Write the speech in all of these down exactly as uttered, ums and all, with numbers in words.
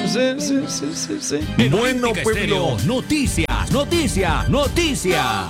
Sí, sí, sí, sí, sí. Bueno, pueblo. Noticias, noticias, noticias.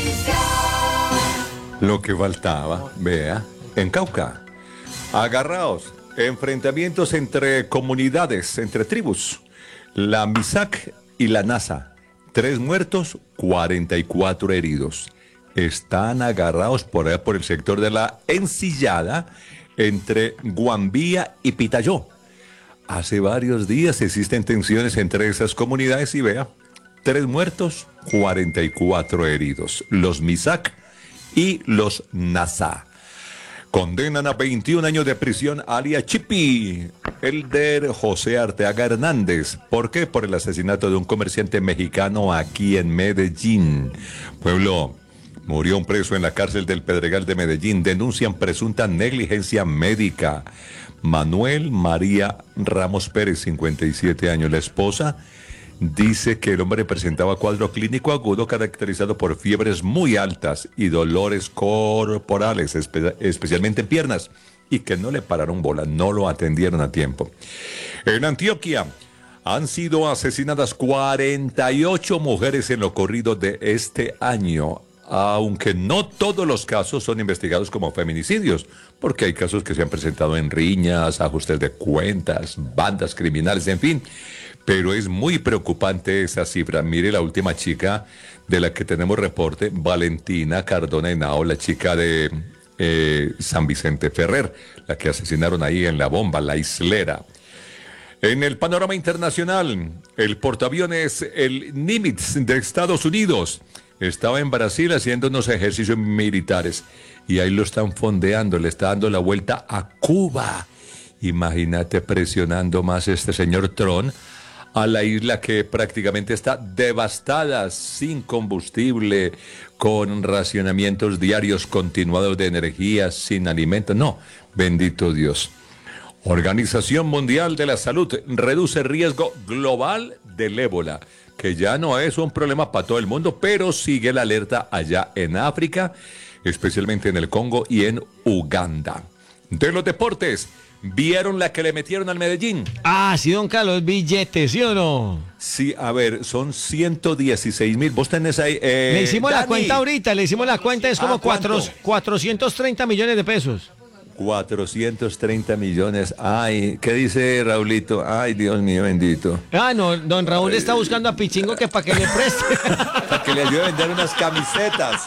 Lo que faltaba, vea, en Cauca. Agarraos, enfrentamientos entre comunidades, entre tribus. La MISAC y la NASA. Tres muertos, cuarenta y cuatro heridos. Están agarrados por allá por el sector de la Encillada, entre Guambía y Pitayó. Hace varios días existen tensiones entre esas comunidades y vea, tres muertos, cuarenta y cuatro heridos. Los MISAC y los NASA. Condenan a veintiún años de prisión a alias Chipi, Elder José Arteaga Hernández. ¿Por qué? Por el asesinato de un comerciante mexicano aquí en Medellín. Pueblo, murió un preso en la cárcel del Pedregal de Medellín. Denuncian presunta negligencia médica. Manuel María Ramos Pérez, cincuenta y siete años. La esposa dice que el hombre presentaba cuadro clínico agudo caracterizado por fiebres muy altas y dolores corporales, espe- especialmente en piernas, y que no le pararon bola, no lo atendieron a tiempo. En Antioquia han sido asesinadas cuarenta y ocho mujeres en lo corrido de este año, aunque no todos los casos son investigados como feminicidios, porque hay casos que se han presentado en riñas, ajustes de cuentas, bandas criminales, en fin. Pero es muy preocupante esa cifra. Mire la última chica de la que tenemos reporte, Valentina Cardona Henao, la chica de eh, San Vicente Ferrer, la que asesinaron ahí en la bomba, la Islera. En el panorama internacional, el portaaviones, el Nimitz de Estados Unidos, estaba en Brasil haciendo unos ejercicios militares y ahí lo están fondeando, le está dando la vuelta a Cuba. Imagínate presionando más este señor Trump a la isla que prácticamente está devastada, sin combustible, con racionamientos diarios continuados de energía, sin alimentos. No, bendito Dios. Organización Mundial de la Salud reduce riesgo global del ébola, que ya no es un problema para todo el mundo, pero sigue la alerta allá en África, especialmente en el Congo y en Uganda. De los deportes, ¿vieron la que le metieron al Medellín? Ah, sí, don Carlos, billetes, ¿sí o no? Sí, a ver, son ciento dieciséis mil. Vos tenés ahí... Eh, le hicimos Dani. la cuenta ahorita, le hicimos la cuenta, es como Ah, ¿cuánto? cuatro, cuatrocientos treinta millones de pesos. cuatrocientos treinta millones. Ay, ¿qué dice Raulito? Ay, Dios mío, bendito. Ah, no, don Raúl está buscando a Pichingo que para que le preste. Para que le ayude a vender unas camisetas.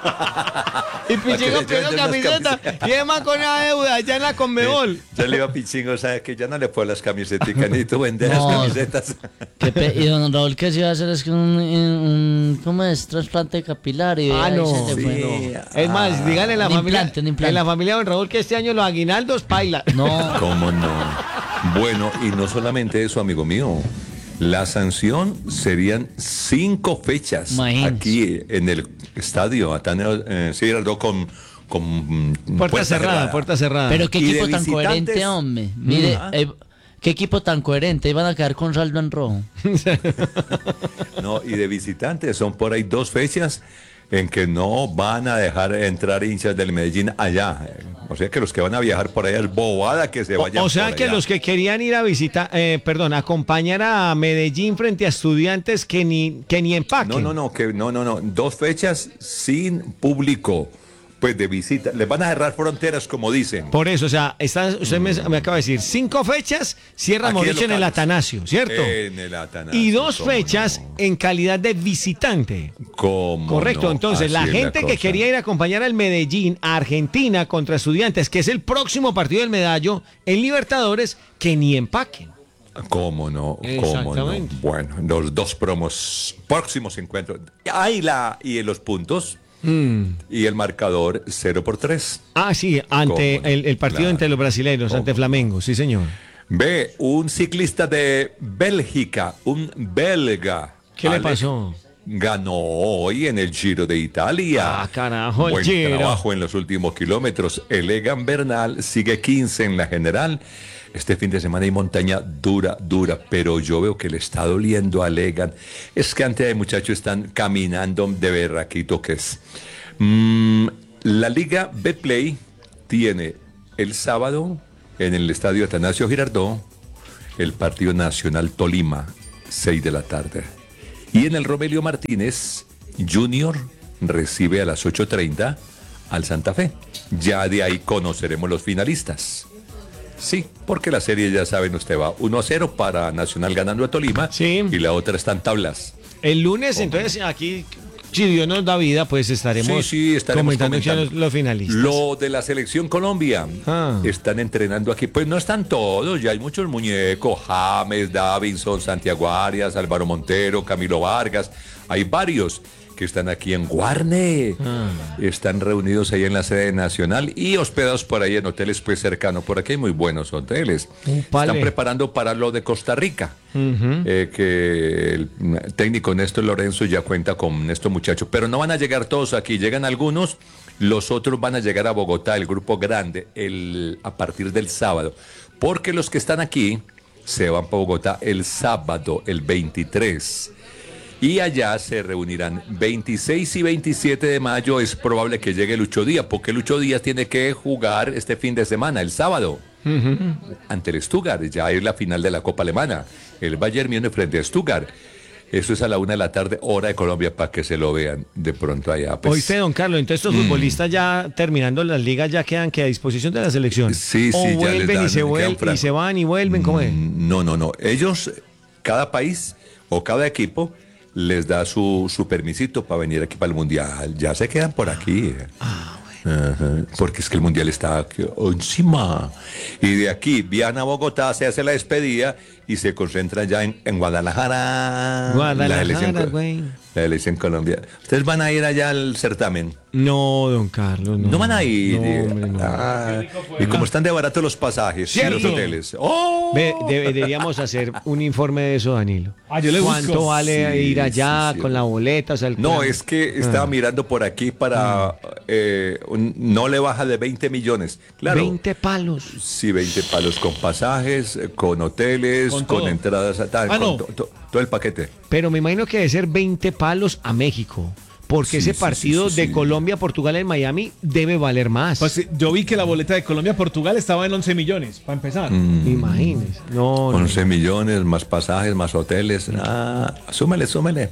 Y Pichingo le pidió ayude a vender camiseta. unas camisetas. Y además con la deuda, ya en la Conmebol. Ya le iba a Pichingo, ¿sabes? Que ya no le fue las camisetas, necesito vender No. las camisetas. Qué pe- y don Raúl que se iba a hacer es que un, un ¿cómo es? Trasplante capilar y Ah, ahí no. se le fue. Sí. Es más, díganle a la Un familia, implante, un implante. en la familia de don Raúl que este año los aguinaldos paila. No, ¿Cómo no? Bueno, y no solamente eso, amigo mío. La sanción serían cinco fechas Imagínese. aquí en el estadio Ataneo eh, Girardot con, con Puerta, cerrada, puerta cerrada. pero qué Y de equipo tan visitantes. coherente, hombre. Mire, Ah. eh, qué equipo tan coherente. Iban a quedar con saldo en rojo. No, y de visitantes son por ahí dos fechas en que no van a dejar entrar hinchas del Medellín allá. O sea que los que van a viajar por allá es bobada que se vayan O, o sea por que allá. los que querían ir a visitar, eh, perdón, acompañar a Medellín frente a Estudiantes que ni que ni empaquen. No, no, no, que no, no, no. Dos fechas sin público, pues de visita. Les van a cerrar fronteras, como dicen. Por eso, o sea, está, usted me, me acaba de decir, cinco fechas cierra Aquí de Mauricio en el locales. Atanasio, ¿cierto? En el Atanasio. Y dos ¿cómo fechas no? en calidad de visitante. ¿Cómo Correcto, no? entonces Así la es gente que cosa. quería ir a acompañar al Medellín a Argentina contra Estudiantes, que es el próximo partido del Medallo en Libertadores, que ni empaquen. ¿Cómo no? ¿Cómo no? Exactamente. Bueno, los dos promos próximos encuentros. Ahí la y en los puntos y el marcador cero por tres. Ah, sí, ante ¿Cómo no? el, el partido Claro. entre los brasileños, ¿Cómo ante no? Flamengo, sí señor. Ve, un ciclista de Bélgica, un belga. ¿Qué le Alex, pasó? Ganó hoy en el Giro de Italia. Ah, carajo, el Buen Giro. trabajo en los últimos kilómetros. El Egan Bernal sigue quince en la general. Este fin de semana hay montaña dura, dura, pero yo veo que le está doliendo a Egan. Es que antes de muchachos están caminando de berraquito que es. Mm, la Liga Betplay tiene el sábado en el estadio Atanasio Girardot el partido Nacional Tolima, seis de la tarde. Y en el Romelio Martínez, Junior recibe a las ocho treinta al Santa Fe. Ya de ahí conoceremos los finalistas. Sí, porque la serie, ya saben, usted va uno a cero para Nacional ganando a Tolima, Sí. y la otra está en tablas. El lunes, Hombre. entonces, aquí, si Dios nos da vida, pues estaremos, Sí, sí, estaremos comentando, comentando. ya los, los finalistas. Lo de la selección Colombia, Ah. están entrenando aquí. Pues no están todos, ya hay muchos muñecos: James, Davinson, Santiago Arias, Álvaro Montero, Camilo Vargas. Hay varios que están aquí en Guarne. Ah. Están reunidos ahí en la sede nacional y hospedados por ahí en hoteles pues cercanos. Por aquí hay muy buenos hoteles. Upale. Están preparando para lo de Costa Rica. Ujú. Eh, que el técnico Néstor Lorenzo ya cuenta con estos muchachos, pero no van a llegar todos aquí, llegan algunos, los otros van a llegar a Bogotá, el grupo grande, el, a partir del sábado, porque los que están aquí se van para Bogotá el sábado, el veintitrés, y allá se reunirán veintiséis y veintisiete de mayo. Es probable que llegue Lucho Díaz, porque Lucho Díaz tiene que jugar este fin de semana, el sábado, ante el Stuttgart. Ya es la final de la Copa Alemana, el Bayern Múnich frente a Stuttgart. Eso es a la una de la tarde, hora de Colombia, para que se lo vean de pronto allá. Pues, Oíste, don Carlos, entonces estos futbolistas ya terminando las ligas ya quedan que a disposición de la selección. Sí, sí, o ya les vuelven dan, y se quedan vuelven y francos. se van y vuelven, ¿cómo es? Mm, No, no, no. Ellos, cada país o cada equipo les da su, su permisito para venir aquí para el Mundial. Ya se quedan por aquí. Ah, Ajá, porque es que el Mundial está aquí encima. Y de aquí viajan a Bogotá, se hace la despedida y se concentran ya en, en Guadalajara. Guadalajara, la elección, güey. La elección Colombia. ¿Ustedes van a ir allá al certamen? No, don Carlos, no. No van a ir. No, hombre, no. Ah, y como están de barato los pasajes y los Cierto. hoteles. ¡Oh! Ve, de- deberíamos hacer un informe de eso, Danilo. Ah, yo le ¿Cuánto busco. vale Sí, ir allá sí, sí. con la boleta? O sea, el No, plan? es que estaba Ah. mirando por aquí para... eh, un- no le baja de veinte millones. Claro. veinte palos. Sí, veinte palos con pasajes, eh, con hoteles, Con con, todo. entradas, tal, Ah, con no. to- to- todo el paquete. Pero me imagino que debe ser veinte palos a México. Porque Sí, ese sí, partido sí, sí, de sí. Colombia-Portugal en Miami debe valer más. Pues sí, yo vi que la boleta de Colombia-Portugal estaba en once millones, para empezar. Mm. Imagínese. No, no. once millones, más pasajes, más hoteles. Ah, súmele, súmele.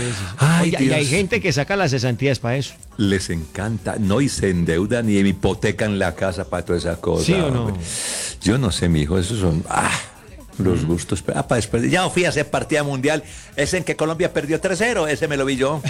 Ay, Oye, y hay Dios. gente que saca las cesantías para eso. Les encanta, no, y se endeudan y hipotecan la casa para todas esas cosas. ¿Sí o no? hombre. Yo no sé, mi hijo, esos son ah, los gustos. Ah, para después, ya fui a hacer partida mundial, ese en que Colombia perdió tres cero, ese me lo vi yo.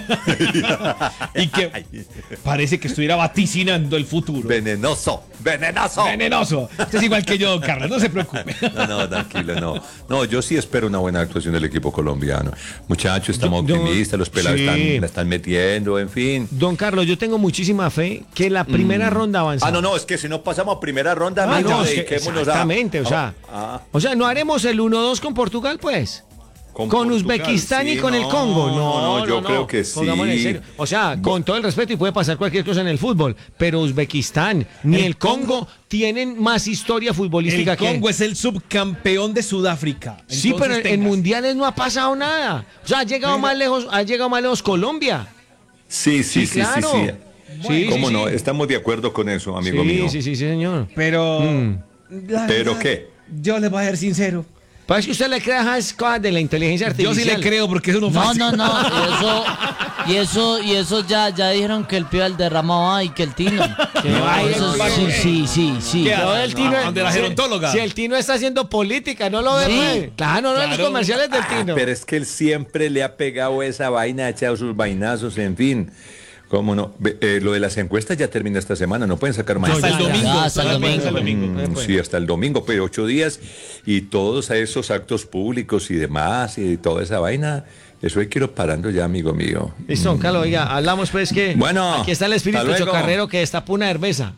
Y que parece que estuviera vaticinando el futuro. Venenoso, venenoso. Venenoso. Usted es igual que yo, don Carlos, no se preocupe. No, no, tranquilo, no. No, yo sí espero una buena actuación del equipo colombiano. Muchachos, estamos Yo- yo- optimistas, los pelados sí. están, la están metiendo, en fin. Don Carlos, yo tengo muchísima fe que la primera ronda avanza. Ah, no, no, es que si no pasamos a primera ronda, Ah, amigo, no, es que dediquémonos a- exactamente, o sea, Ah, o sea, no haremos el uno dos con Portugal, pues. Con, Portugal, Uzbekistán y sí, con el no, Congo. No, no, no, yo no. creo que sí. Pongámosle en serio. O sea, con todo el respeto, y puede pasar cualquier cosa en el fútbol, pero Uzbekistán ni el, El Congo, Congo- tienen más historia futbolística El que Congo es el subcampeón de Sudáfrica. Sí, Entonces, pero en, en tengas. mundiales no ha pasado nada. O sea, ha llegado Pero- más lejos, ha llegado más lejos Colombia. Sí, sí, Sí, sí, claro. sí, sí. Sí, ¿Cómo sí, no? sí. Estamos de acuerdo con eso, amigo sí, mío. sí, sí, sí, señor. Pero. Mm. la ¿Pero verdad, qué? Yo le voy a ser sincero. Parece que usted le crea a esas cosas de la inteligencia Yo artificial. sí le creo porque eso no es No, fácil. no, no. Y eso, y eso, y eso ya, ya dijeron que el pío del derramado va y que el tino. Que No, va, no, eso no, sí, no. sí, sí, sí. Que ahora el Tino, ¿Dónde la si- gerontóloga? Si el Tino está haciendo política, no lo ve. Sí. pues. Claro, no en los Claro. comerciales del Ah, Tino. pero es que él siempre le ha pegado esa vaina, ha echado sus vainazos, en fin. ¿Cómo no? Ve, eh, lo de las encuestas ya termina esta semana, no pueden sacar más. Hasta el Ya, ya, domingo. ya, hasta el solamente domingo. hasta el domingo. Eh, Mm, pues. sí, hasta el domingo, pero ocho días y todos a esos actos públicos y demás y toda esa vaina, eso hay que ir parando ya, amigo mío. Listo, don Carlos, oiga, hablamos pues que Bueno, aquí está el espíritu hasta luego. chocarrero que destapó una cerveza.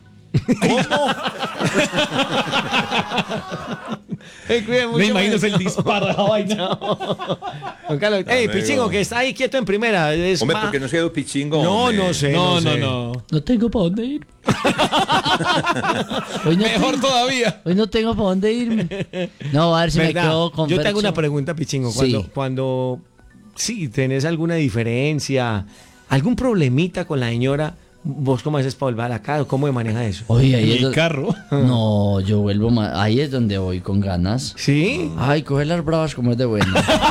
Eh, cuide mucho, Me imagino pues. el disparo de la vaina. Don Carlos, ey, luego. Pichingo, que está ahí quieto en primera. Es Hombre, ma- ¿por qué no se ha ido Pichingo? No, hombre? no sé. No, no, sé. no. No tengo para dónde ir. Hoy no Mejor tengo, todavía. hoy no tengo para dónde irme. No, a ver si me ¿Verdad? quedo con Yo te hago Fercho. una pregunta, Pichingo. Sí. Cuando, cuando sí tenés alguna diferencia, algún problemita con la señora, ¿Vos cómo haces para volver a la casa? ¿Cómo maneja eso? Oye, ahí es Mi donde... carro. No, yo vuelvo más. Ahí es donde voy con ganas. ¿Sí? Ay, coge las bravas como es de bueno.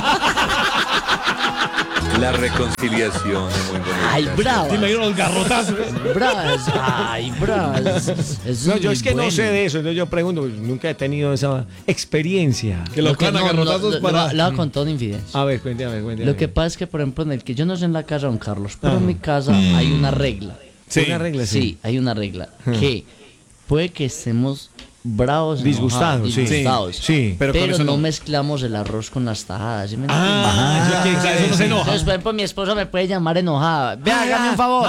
La reconciliación es muy bonita. Ay, bravas. Te imagino los garrotazos. Bravas. Ay, bravas. Eso No, yo muy es que no bueno. sé de eso, entonces yo pregunto, pues, nunca he tenido esa experiencia. Que lo Lo que cagan a no, no, garrotazos lo- para. lo- Le voy a contar una infidencia. A ver, cuéntame, a ver, cuéntame. Lo que pasa es que, por ejemplo, en el que yo no sé en la casa de don Carlos, pero Ah. en mi casa hay una regla. Sí. Una regla, sí. Sí, hay una regla. Que puede que estemos bravos, Disgustados, enojados, sí. disgustados, Sí. Pero pero, con eso no no. mezclamos el arroz con las tajadas. ¿Sí me Ah, eso quiere decir, eso no se enoja. Entonces, por ejemplo, mi esposa me puede llamar enojada. Ve, hágame un favor.